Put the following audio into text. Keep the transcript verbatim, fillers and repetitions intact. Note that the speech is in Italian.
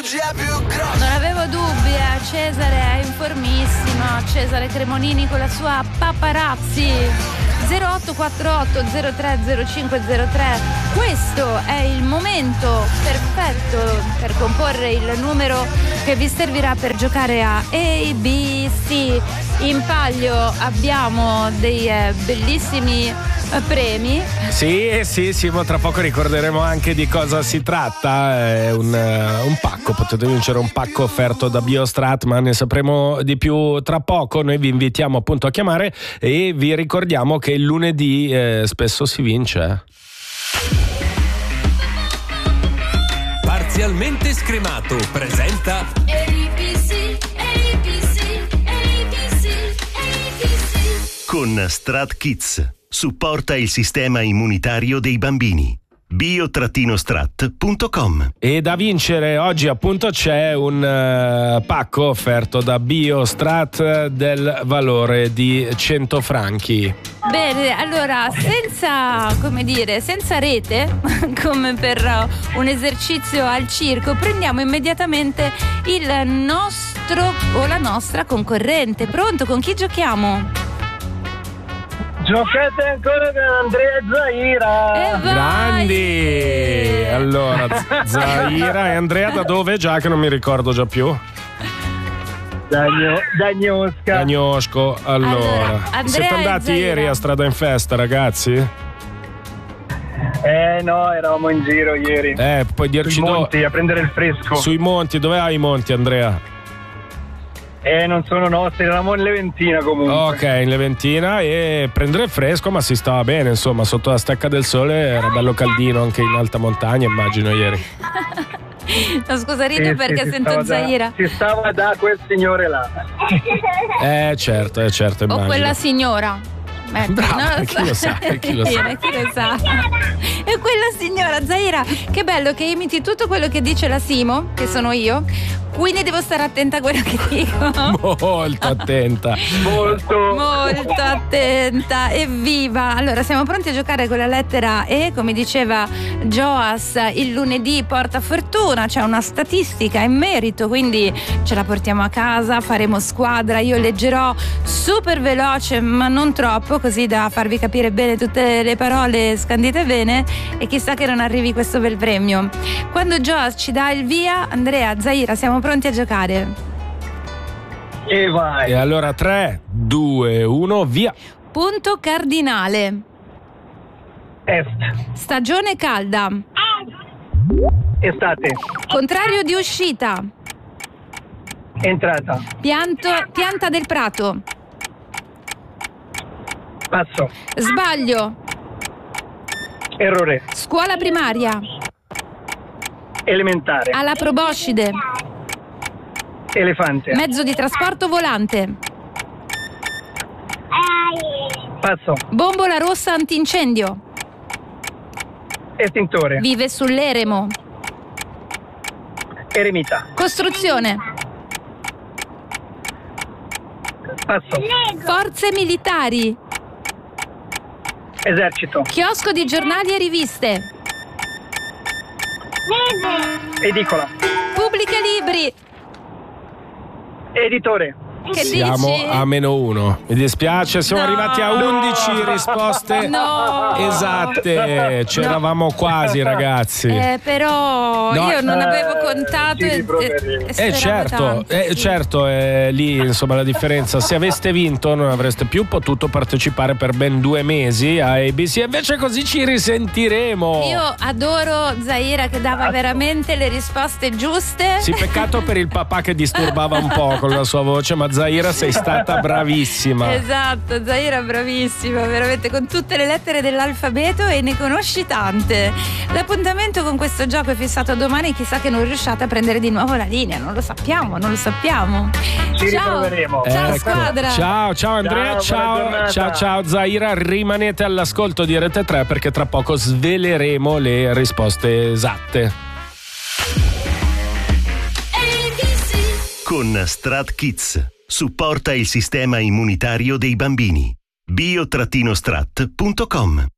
bugia più grossa. Non avevo dubbi, eh. Cesare è informissimo. Cesare Cremonini con la sua Paparazzi. zero otto quattro otto zero tre zero cinque zero tre. Questo è il momento perfetto per comporre il numero che vi servirà per giocare a A B C. In palio abbiamo dei eh, bellissimi eh, premi. Sì, sì, sì, ma tra poco ricorderemo anche di cosa si tratta. È un, uh, un pacco, potete vincere un pacco offerto da Biostrat, ma ne sapremo di più tra poco. Noi vi invitiamo appunto a chiamare e vi ricordiamo che il lunedì eh, spesso si vince. Parzialmente scremato presenta A B C, A B C, A B C, A B C. Con Strat Kids supporta il sistema immunitario dei bambini. bio strat punto com. E da vincere oggi appunto c'è un uh, pacco offerto da Biostrat del valore di cento franchi. Bene, allora senza, come dire, senza rete, come per uh, un esercizio al circo, prendiamo immediatamente il nostro o la nostra concorrente. Pronto? Con chi giochiamo? Giocate ancora con Andrea e Zaira. E vai! Grandi! Allora, Z- Zaira e Andrea da dove? Già che non mi ricordo già più. Dagno, Dagnosca. Dagnosco. Allora, Allora, Andrea siete e andati Zaira. ieri a Strada in Festa, ragazzi? Eh no, eravamo in giro ieri. Eh, puoi dirci Sui dove? monti, a prendere il fresco. Sui monti, dove hai i monti, Andrea? Eh, non sono nostri, eravamo in Leventina comunque. Ok, in Leventina, e prendere il fresco, ma si stava bene, insomma, sotto la stecca del sole era bello caldino anche in alta montagna, immagino ieri. No, scusa, rido Sì, perché sì, si sento stava da- Zaira. Si stava da quel signore là. Eh, certo, eh, certo, O immagino. quella signora. Ecco, Brava, non chi lo sa, chi lo sa. Bene, chi lo sa. E quella signora Zaira, che bello che imiti tutto quello che dice la Simo, che sono io, quindi devo stare attenta a quello che dico. Molto attenta. Molto. Molto attenta, evviva! Allora, siamo pronti a giocare con la lettera E, come diceva Joas, il lunedì porta fortuna, c'è una statistica in merito, quindi ce la portiamo a casa, faremo squadra, io leggerò super veloce ma non troppo, così da farvi capire bene tutte le parole scandite bene, e chissà che non arrivi questo bel premio. Quando Joas ci dà il via, Andrea, Zaira, siamo pronti a giocare. E vai. E allora tre, due, uno, via. Punto cardinale. Est. Stagione calda. Estate. Contrario di uscita. Entrata. Pianto, pianta del prato. Passo. Sbaglio. Errore. Scuola primaria. Elementare. Alla proboscide. Elefante. Mezzo di trasporto volante. Passo. Bombola rossa antincendio. Estintore. Vive sull'eremo. Eremita. Costruzione. Passo. Forze militari. Esercito. Chiosco di giornali e riviste. Edicola. Pubblica libri. Editore. Che Siamo dici? a meno uno. Mi dispiace, siamo No. arrivati a undici risposte No. esatte. C'eravamo quasi, ragazzi. Eh, però No. io non Eh, avevo contato ci e, riproveremo. e Eh speravo certo, tanto. eh, certo, è lì insomma la differenza. Se aveste vinto non avreste più potuto partecipare per ben due mesi a A B C, invece così ci risentiremo. Io adoro Zaira che dava veramente le risposte giuste. Sì, peccato per il papà che disturbava un po' con la sua voce, ma Zaira sei stata bravissima. Esatto, Zaira bravissima, veramente, con tutte le lettere dell'alfabeto, e ne conosci tante. L'appuntamento con questo gioco è fissato a domani, chissà che non riusciate a prendere di nuovo la linea, non lo sappiamo, non lo sappiamo. Ci Ciao, riproveremo. ciao Ecco. squadra. Ciao, ciao Andrea, Ciao, buona ciao, giornata. ciao, ciao Zaira, rimanete all'ascolto di Rete tre perché tra poco sveleremo le risposte esatte. A B C. Con Strat Kids supporta il sistema immunitario dei bambini. bio strat punto com.